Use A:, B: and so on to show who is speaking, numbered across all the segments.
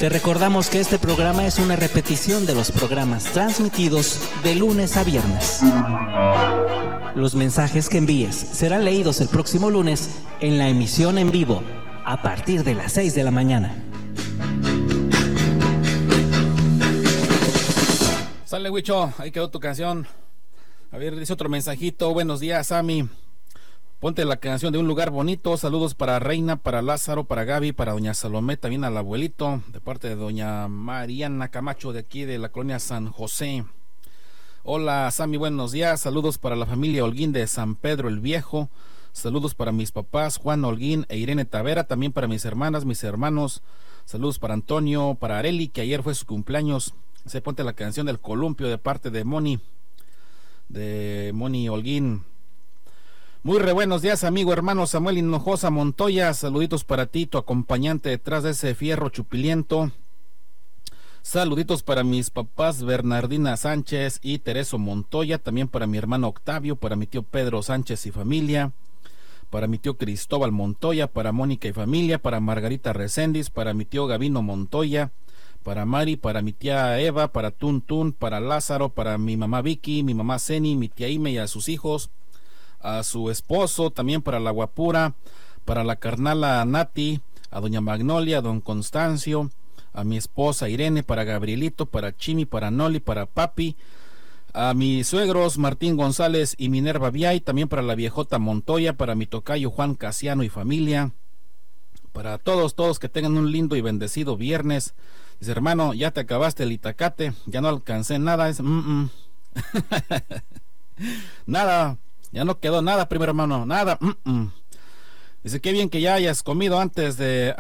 A: Te recordamos que este programa es una repetición de los programas transmitidos de lunes a viernes. Los mensajes que envíes serán leídos el próximo lunes en la emisión en vivo a partir de las 6 de la mañana.
B: Sale, Huicho, ahí quedó tu canción. A ver, dice otro mensajito. Buenos días, Sammy. Ponte la canción de Un Lugar Bonito. Saludos para Reina, para Lázaro, para Gaby, para doña Salomé, también al abuelito, de parte de doña Mariana Camacho, de aquí de la colonia San José. Hola, Sammy, buenos días. Saludos para la familia Holguín de San Pedro el Viejo. Saludos para mis papás, Juan Holguín e Irene Tavera, también para mis hermanas, mis hermanos. Saludos para Antonio, para Areli, que ayer fue su cumpleaños. Se ponte la canción del columpio de parte de Moni Holguín. Muy buenos días, amigo hermano Samuel Hinojosa Montoya. Saluditos para ti, tu acompañante detrás de ese fierro chupiliento. Saluditos para mis papás Bernardina Sánchez y Tereso Montoya, también para mi hermano Octavio, para mi tío Pedro Sánchez y familia, para mi tío Cristóbal Montoya, para Mónica y familia, para Margarita Recendis, para mi tío Gavino Montoya, para Mari, para mi tía Eva, para Tun, para Lázaro, para mi mamá Vicky, mi mamá Ceni, mi tía Ime y a sus hijos, a su esposo, también para la Guapura, para la carnala Nati, a doña Magnolia, a don Constancio, a mi esposa Irene, para Gabrielito, para Chimi, para Noli, para Papi, a mis suegros Martín González y Minerva Viay, también para la viejota Montoya, para mi tocayo Juan Casiano y familia, para todos que tengan un lindo y bendecido viernes. Dice, hermano, ya te acabaste el itacate, ya no alcancé nada, nada, ya no quedó nada, primer hermano, nada, Dice, qué bien que ya hayas comido antes de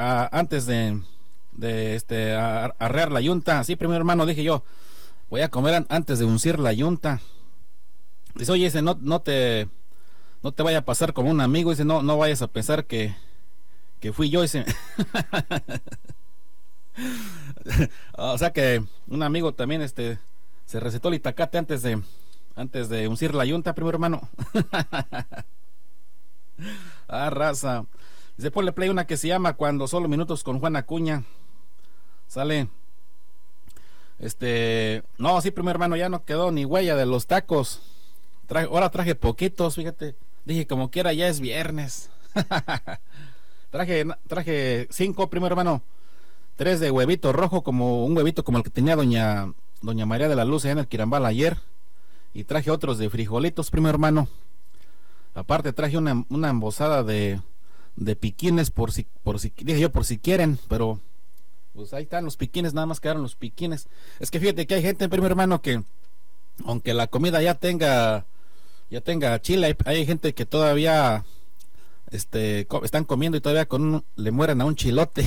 B: arrear la yunta. Sí, primer hermano, dije yo, voy a comer antes de uncir la yunta. Dice, oye, dice, no te vaya a pasar como un amigo, dice, no vayas a pensar que fui yo, dice. O sea que un amigo también se recetó el itacate antes de uncir la yunta, primer hermano. Raza. Dice, ponle play una que se llama Cuando Solo Minutos con Juan Acuña. Sale. No, sí, primer hermano, ya no quedó ni huella de los tacos. Ahora traje poquitos, fíjate. Dije, como quiera, ya es viernes. Traje 5, primer hermano. 3 de huevito rojo, como un huevito como el que tenía doña María de la Luz en el Quirambal ayer. Y traje otros de frijolitos, primer hermano. Aparte traje una embosada de piquines por si quieren, pero pues ahí están los piquines, nada más quedaron los piquines. Es que fíjate que hay gente, primer hermano, que aunque la comida ya tenga chile, hay gente que todavía están comiendo y todavía le mueren a un chilote.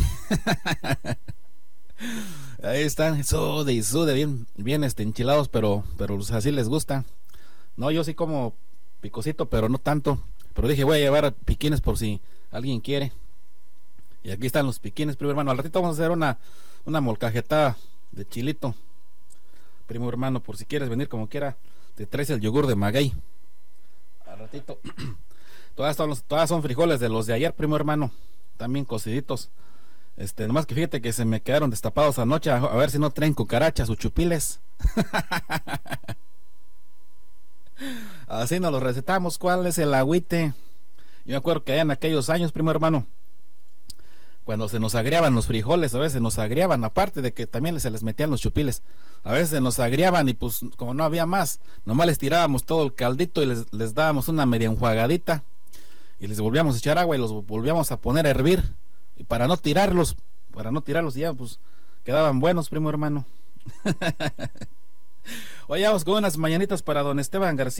B: Ahí están, sude bien enchilados, pero pues así les gusta. No, yo sí como picosito, pero no tanto. Pero dije, voy a llevar piquines por si alguien quiere. Y aquí están los piquines, primo hermano. Al ratito vamos a hacer una molcajetada de chilito, primo hermano, por si quieres venir como quiera. Te traes el yogur de maguey al ratito. Todas son frijoles de los de ayer, primo hermano, también cociditos. Nomás que fíjate que se me quedaron destapados anoche, a ver si no traen cucarachas o chupiles. Así nos los recetamos. ¿Cuál es el agüite? Yo me acuerdo que allá en aquellos años, primo hermano, cuando se nos agriaban los frijoles, a veces nos agriaban, aparte de que también se les metían los chupiles, a veces nos agriaban y pues como no había más, nomás les tirábamos todo el caldito y les dábamos una media enjuagadita y les volvíamos a echar agua y los volvíamos a poner a hervir, y para no tirarlos ya pues quedaban buenos, primo hermano. Hoy vamos con unas mañanitas para don Esteban García.